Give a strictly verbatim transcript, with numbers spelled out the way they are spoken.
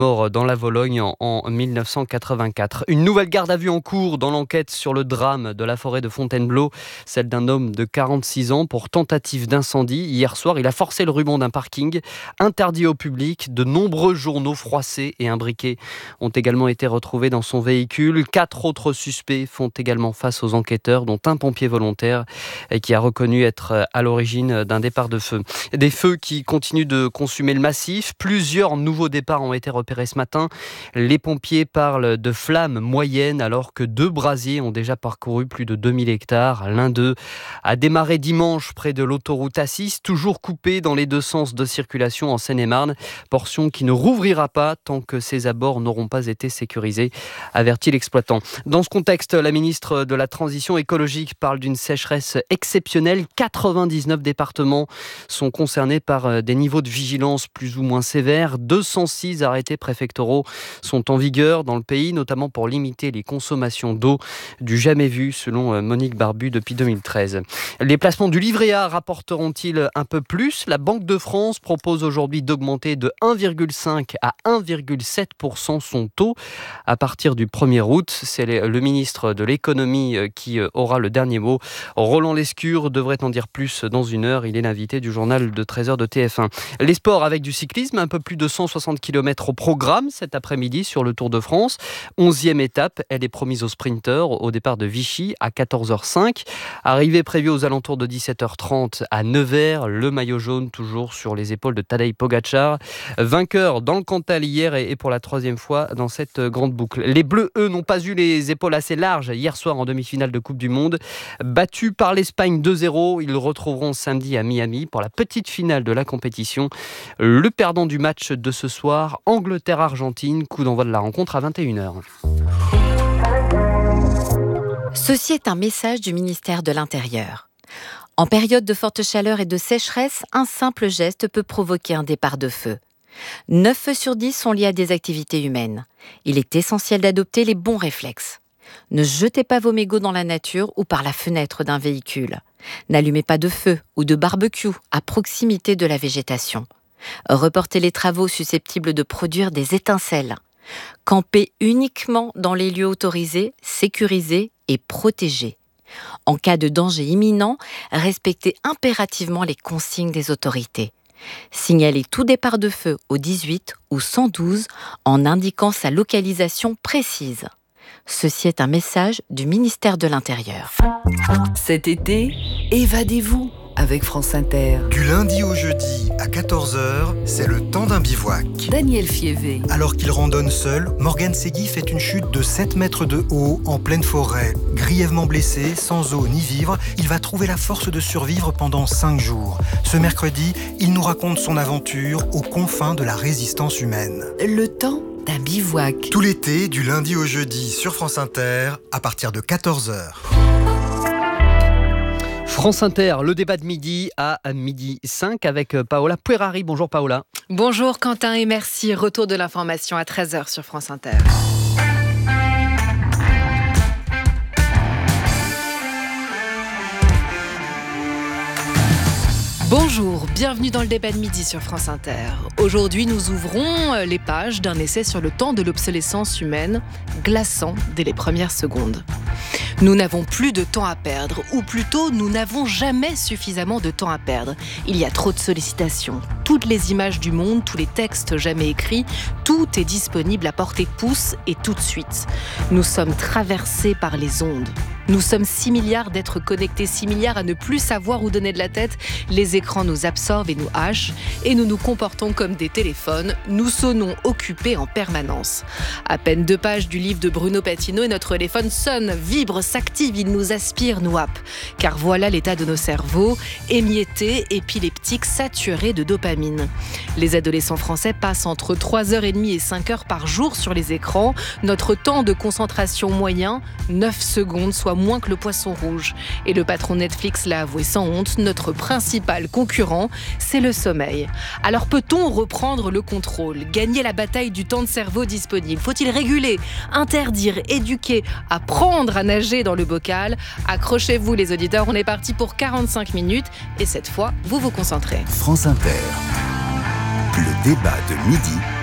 mort dans la Vologne en, en mille neuf cent quatre-vingt-quatre. Une nouvelle garde à vue en cours dans l'enquête sur le drame de la forêt de Fontainebleau, celle d'un homme de quarante-six ans pour tentative d'incendie. Hier soir, il a forcé le ruban d'un parking interdit au public. De nombreux journaux froissés et imbriqués ont également été retrouvés dans son véhicule. Quatre autres suspects font également face aux enquêteurs, dont un pompier volontaire qui a reconnu être à l'origine d'un départ de feu. Des feux qui continuent de consumer le massif. Plusieurs nouveaux départs ont été repérés ce matin. Les pompiers parlent de flammes moyennes alors que deux brasiers ont déjà parcouru plus de deux mille hectares. L'un d'eux a démarré dimanche près de l'autoroute A six, toujours coupée dans les deux sens de circulation en Seine-et-Marne. Portion qui ne rouvrira pas tant que ses abords n'auront pas été sécurisés, avertit l'exploitant. Dans ce contexte, la ministre de la Transition écologique parle d'une sécheresse exceptionnelle. quatre-vingt-dix-neuf départements sont concernés par des niveaux de vigilance plus ou moins sévères. deux cent six arrêtés préfectoraux sont en vigueur dans le pays, notamment pour limiter les consommations d'eau du jamais vu, selon Monique Barbu depuis deux mille treize. Les placements du livret A rapporteront-ils un peu plus ? La Banque de France propose aujourd'hui d'augmenter de un virgule cinq à un virgule sept pour cent son taux à partir du premier août. C'est le ministre de l'économie qui aura le dernier mot. Roland Lescure devrait en dire plus dans une heure. Il est l'invité du journal de treize heures de T F un. Les sports avec du cyclisme, un peu plus de cent soixante kilomètres au programme cet après-midi sur le Tour de France. onzième étape, elle est promise aux sprinteurs au départ de Vichy à quatorze heures cinq. Arrivée prévue aux alentours de dix-sept heures trente à Nevers. Le maillot jaune toujours sur les épaules de Tadej Pogacar. Vainqueur dans le Cantal hier et pour la troisième fois dans cette grande boucle. Les Bleus, eux, n'ont pas eu les épaules assez larges hier soir en demi-finale de Coupe du Monde. Battus par l'Espagne deux zéro, ils le retrouveront samedi à Miami pour la petite finale de la compétition. Le perdant du match de ce soir, Angleterre-Argentine, coup d'envoi de la rencontre à vingt et une heures. Ceci est un message du ministère de l'Intérieur. En période de forte chaleur et de sécheresse, un simple geste peut provoquer un départ de feu. neuf feux sur dix sont liés à des activités humaines. Il est essentiel d'adopter les bons réflexes. Ne jetez pas vos mégots dans la nature ou par la fenêtre d'un véhicule. N'allumez pas de feu ou de barbecue à proximité de la végétation. Reportez les travaux susceptibles de produire des étincelles. Campez uniquement dans les lieux autorisés, sécurisés et protégés. En cas de danger imminent, respectez impérativement les consignes des autorités. Signalez tout départ de feu au dix-huit ou cent douze en indiquant sa localisation précise. Ceci est un message du ministère de l'Intérieur. Cet été, évadez-vous avec France Inter. Du lundi au jeudi à quatorze heures, c'est le temps d'un bivouac. Daniel Fievé. Alors qu'il randonne seul, Morgan Segui fait une chute de sept mètres de haut en pleine forêt. Grièvement blessé, sans eau ni vivre, il va trouver la force de survivre pendant cinq jours. Ce mercredi, il nous raconte son aventure aux confins de la résistance humaine. Le temps d'un bivouac. Tout l'été, du lundi au jeudi sur France Inter, à partir de quatorze heures. France Inter, le débat de midi à midi cinq avec Paola Puerari. Bonjour Paola. Bonjour Quentin et merci. Retour de l'information à treize heures sur France Inter. Bonjour, bienvenue dans le débat de midi sur France Inter. Aujourd'hui, nous ouvrons les pages d'un essai sur le temps de l'obsolescence humaine, glaçant dès les premières secondes. Nous n'avons plus de temps à perdre, ou plutôt, nous n'avons jamais suffisamment de temps à perdre. Il y a trop de sollicitations. Toutes les images du monde, tous les textes jamais écrits, tout est disponible à portée de pouce et tout de suite. Nous sommes traversés par les ondes. Nous sommes six milliards d'êtres connectés, six milliards à ne plus savoir où donner de la tête. Les écrans nous absorbent et nous hachent, et nous nous comportons comme des téléphones. Nous sonnons occupés en permanence. À peine deux pages du livre de Bruno Patino et notre téléphone sonne, vibre, s'active, il nous aspire, nous happe. Car voilà l'état de nos cerveaux, émiettés, épileptiques, saturés de dopamine. Les adolescents français passent entre trois heures trente et cinq heures par jour sur les écrans. Notre temps de concentration moyen, neuf secondes, soit moins que le poisson rouge. Et le patron Netflix l'a avoué sans honte, notre principal concurrent, c'est le sommeil. Alors peut-on reprendre le contrôle, gagner la bataille du temps de cerveau disponible ? Faut-il réguler, interdire, éduquer, apprendre à nager dans le bocal ? Accrochez-vous les auditeurs, on est parti pour quarante-cinq minutes et cette fois, vous vous concentrez. France Inter, le débat de midi